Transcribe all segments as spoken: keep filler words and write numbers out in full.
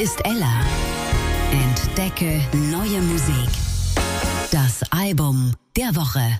ist Ella. Entdecke neue Musik. Das Album der Woche.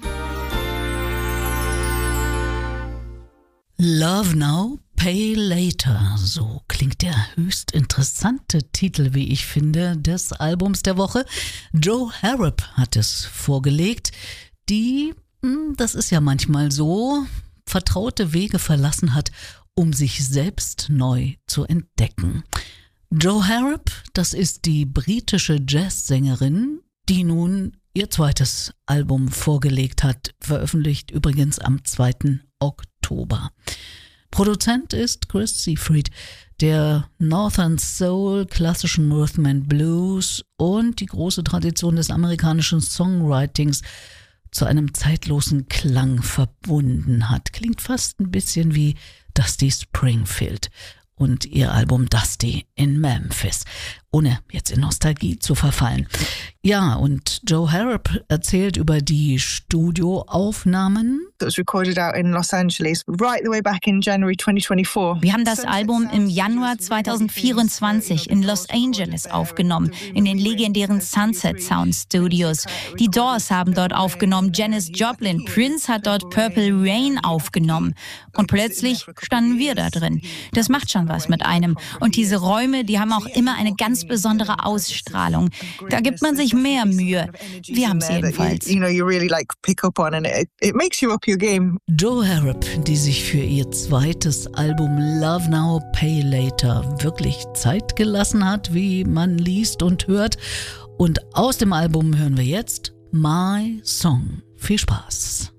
Love Now, Pay Later. So klingt der höchst interessante Titel, wie ich finde, des Albums der Woche. Joe Harrop hat es vorgelegt, die, das ist ja manchmal so, vertraute Wege verlassen hat, um sich selbst neu zu entdecken. Joe Harrop, das ist die britische Jazzsängerin, die nun ihr zweites Album vorgelegt hat, veröffentlicht übrigens am zweiten Oktober. Produzent ist Chris Seafried, der Northern Soul, klassischen Rhythm and Blues und die große Tradition des amerikanischen Songwritings zu einem zeitlosen Klang verbunden hat. Klingt fast ein bisschen wie Dusty Springfield und ihr Album Dusty in Memphis, ohne jetzt in Nostalgie zu verfallen. Ja, und Joe Harrop erzählt über die Studioaufnahmen. That was recorded out in Los Angeles right the way back in January twenty twenty-four. Wir haben das Album im Januar zweitausendvierundzwanzig in Los Angeles aufgenommen, in den legendären Sunset Sound Studios. Die Doors haben dort aufgenommen, Janis Joplin, Prince hat dort Purple Rain aufgenommen. Und plötzlich standen wir da drin. Das macht schon was mit einem. Und diese Räume, die haben auch immer eine ganz besondere Ausstrahlung. Da gibt man sich mehr Mühe. Wir haben es jedenfalls. Joe Harrop, die sich für ihr zweites Album Love Now, Pay Later wirklich Zeit gelassen hat, wie man liest und hört. Und aus dem Album hören wir jetzt My Song. Viel Spaß.